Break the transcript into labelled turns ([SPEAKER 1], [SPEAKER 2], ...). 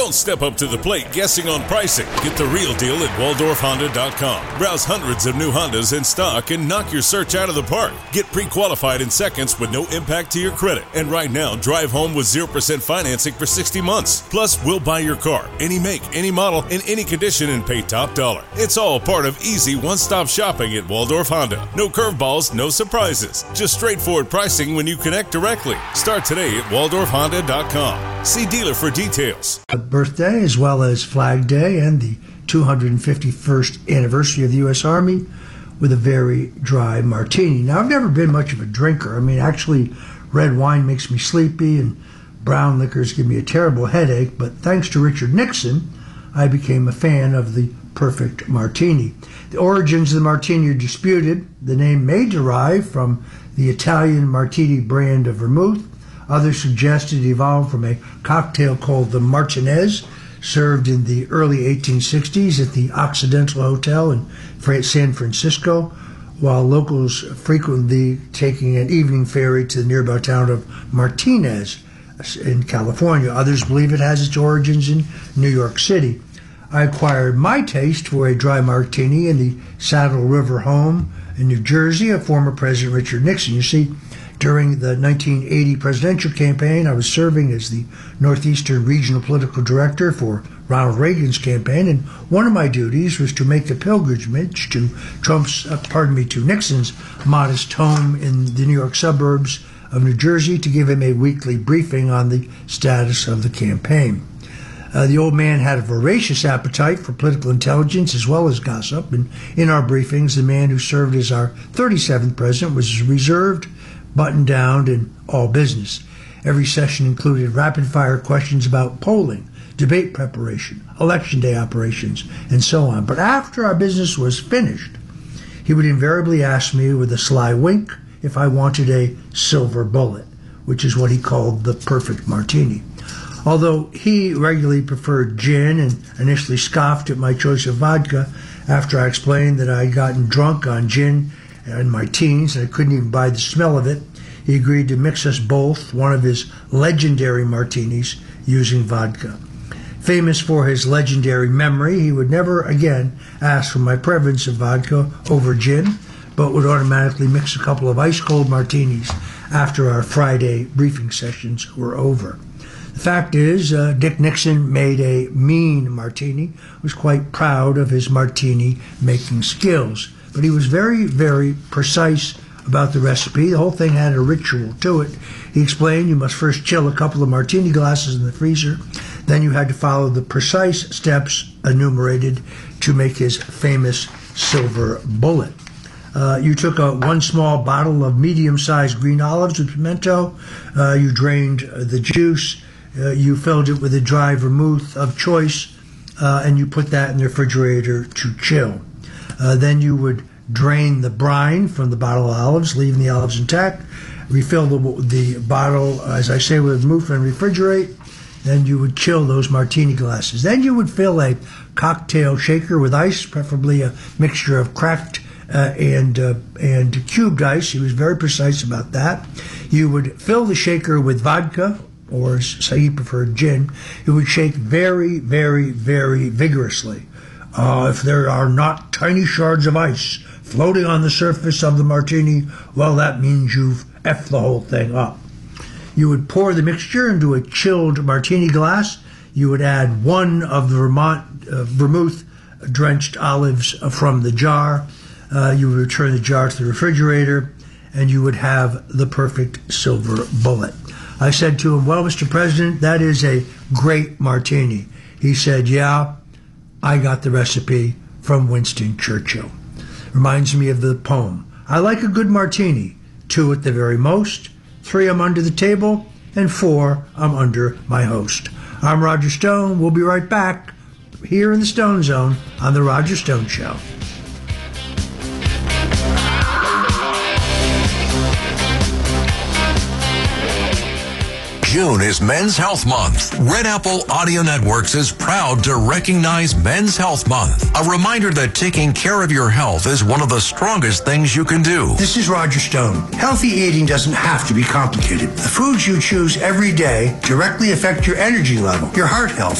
[SPEAKER 1] Don't step up to the plate guessing on pricing. Get the real deal at WaldorfHonda.com. Browse hundreds of new Hondas in stock and knock your search out of the park. Get pre-qualified in seconds with no impact to your credit. And right now, drive home with 0% financing for 60 months. Plus, we'll buy your car, any make, any model, in any condition, and pay top dollar. It's all part of easy one-stop shopping at Waldorf Honda. No curveballs, no surprises. Just straightforward pricing when you connect directly. Start today at WaldorfHonda.com. See dealer for details.
[SPEAKER 2] Birthday, as well as Flag Day and the 251st anniversary of the U.S. Army, with a very dry martini. Now, I've never been much of a drinker. I mean, actually, red wine makes me sleepy and brown liquors give me a terrible headache, but thanks to Richard Nixon, I became a fan of the perfect martini. The origins of the martini are disputed. The name may derive from the Italian martini brand of vermouth. Others suggest it evolved from a cocktail called the Martinez, served in the early 1860s at the Occidental Hotel in San Francisco, while locals frequently taking an evening ferry to the nearby town of Martinez in California. Others believe it has its origins in New York City. I acquired my taste for a dry martini in the Saddle River home in New Jersey of former President Richard Nixon. You see, during the 1980 presidential campaign, I was serving as the Northeastern Regional Political Director for Ronald Reagan's campaign, and one of my duties was to make a pilgrimage to to Nixon's modest home in the New York suburbs of New Jersey to give him a weekly briefing on the status of the campaign. The old man had a voracious appetite for political intelligence as well as gossip, and in our briefings, the man who served as our 37th president was reserved, buttoned down, and all business. Every session included rapid-fire questions about polling, debate preparation, election day operations, and so on. But after our business was finished, he would invariably ask me with a sly wink if I wanted a silver bullet, which is what he called the perfect martini. Although he regularly preferred gin and initially scoffed at my choice of vodka after I explained that I had gotten drunk on gin in my teens and I couldn't even buy the smell of it, he agreed to mix us both one of his legendary martinis using vodka. Famous for his legendary memory, he would never again ask for my preference of vodka over gin, but would automatically mix a couple of ice-cold martinis after our Friday briefing sessions were over. The fact is, Dick Nixon made a mean martini, was quite proud of his martini-making skills, but he was very, very precise about the recipe. The whole thing had a ritual to it. He explained you must first chill a couple of martini glasses in the freezer, then you had to follow the precise steps enumerated to make his famous silver bullet. You took one small bottle of medium-sized green olives with pimento, you drained the juice, you filled it with a dry vermouth of choice, and you put that in the refrigerator to chill. Then you would drain the brine from the bottle of olives, leaving the olives intact, refill the bottle, as I say, with vermouth and refrigerate. Then you would chill those martini glasses. Then you would fill a cocktail shaker with ice, preferably a mixture of cracked and cubed ice. He was very precise about that. You would fill the shaker with vodka, or as he preferred, gin. You would shake very, very, very vigorously. If there are not tiny shards of ice floating on the surface of the martini, well, that means you've effed the whole thing up. You would pour the mixture into a chilled martini glass. You would add one of the vermouth-drenched olives from the jar. You would return the jar to the refrigerator, and you would have the perfect silver bullet. I said to him, well, Mr. President, that is a great martini. He said, yeah, I got the recipe from Winston Churchill. Reminds me of the poem. I like a good martini, 2 at the very most, 3 I'm under the table, and 4 I'm under my host. I'm Roger Stone. We'll be right back here in the Stone Zone on The Roger Stone Show.
[SPEAKER 3] June is Men's Health Month. Red Apple Audio Networks is proud to recognize Men's Health Month. A reminder that taking care of your health is one of the strongest things you can do.
[SPEAKER 2] This is Roger Stone. Healthy eating doesn't have to be complicated. The foods you choose every day directly affect your energy level, your heart health,